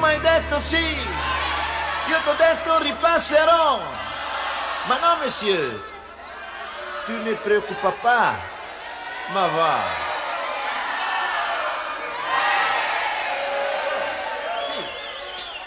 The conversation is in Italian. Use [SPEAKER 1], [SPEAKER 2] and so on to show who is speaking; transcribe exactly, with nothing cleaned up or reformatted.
[SPEAKER 1] hai detto sì. Io t'ho detto ripasserò. Ma no, monsieur. Tu ne preoccupa pas. Ma va.